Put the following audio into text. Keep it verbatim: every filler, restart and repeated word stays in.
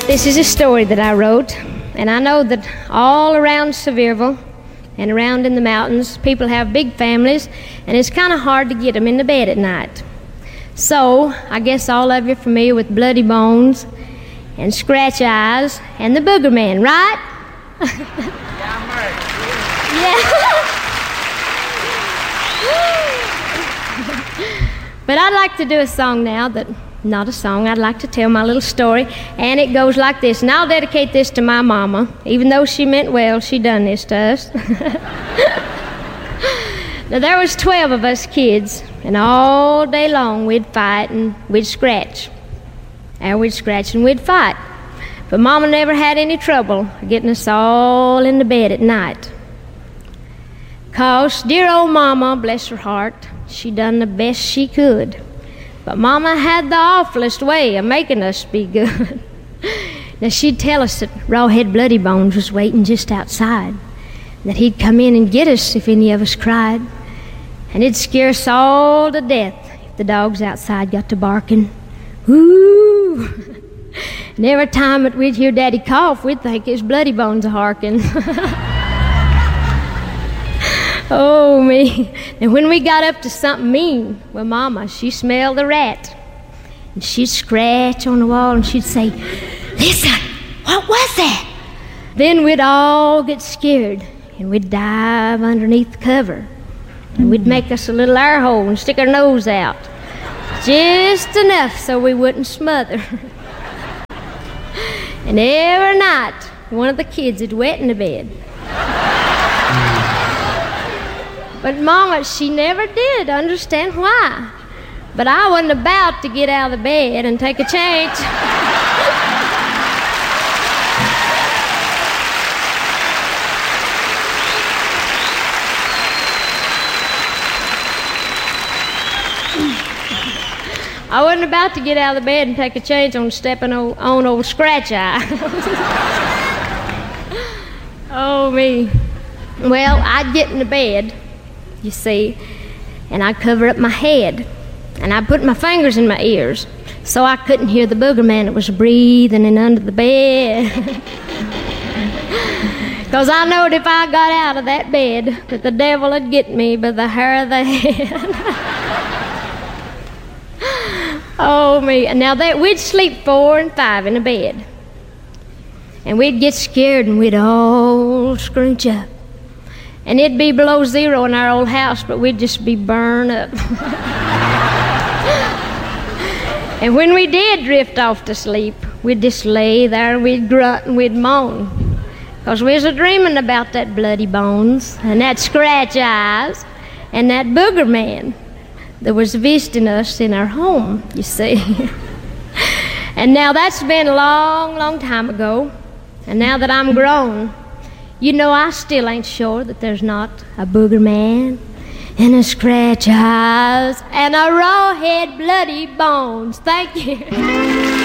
This is a story that I wrote, and I know that all around Sevierville and around in the mountains, people have big families, and it's kind of hard to get them into bed at night. So, I guess all of you are familiar with Bloody Bones and Scratch Eyes and the Booger Man, right? Yeah, I'm right. Yeah. But I'd like to do a song now that, not a song, I'd like to tell my little story, and it goes like this. And I'll dedicate this to my mama. Even though she meant well, she done this to us. Now, there was twelve of us kids, and all day long we'd fight and we'd scratch. And we'd scratch and we'd fight. But Mama never had any trouble getting us all into bed at night. 'Cause dear old Mama, bless her heart, she done the best she could. But Mama had the awfulest way of making us be good. Now, she'd tell us that Rawhead Bloody Bones was waiting just outside, that he'd come in and get us if any of us cried, and it'd scare us all to death if the dogs outside got to barking. Woo! And every time that we'd hear Daddy cough, we'd think his Bloody Bones a-harking. Oh, me. And when we got up to something mean, well, Mama, she smelled the rat. And she'd scratch on the wall and she'd say, "Listen, what was that?" Then we'd all get scared and we'd dive underneath the cover. And we'd make us a little air hole and stick our nose out. Just enough so we wouldn't smother. And every night, one of the kids would wet in the bed. But Mama, she never did understand why. But I wasn't about to get out of the bed and take a change. I wasn't about to get out of the bed and take a chance on stepping on, on old Scratch Eye. Oh, me. Well, I'd get in the bed, you see, and I'd cover up my head, and I'd put my fingers in my ears so I couldn't hear the Booger Man that was breathing in under the bed. Because I knowed if I got out of that bed that the devil would get me by the hair of the head. Oh, me. And now that we'd sleep four and five in a bed. And we'd get scared and we'd all scrunch up. And it'd be below zero in our old house, but we'd just be burned up. And when we did drift off to sleep, we'd just lay there and we'd grunt and we'd moan. 'Cause we was a-dreaming about that Bloody Bones and that Scratch Eyes and that Booger Man that was visiting us in our home, you see. And now that's been a long, long time ago. And now that I'm grown, you know I still ain't sure that there's not a Booger Man and a Scratch Eyes and a Rawhead Bloody Bones. Thank you.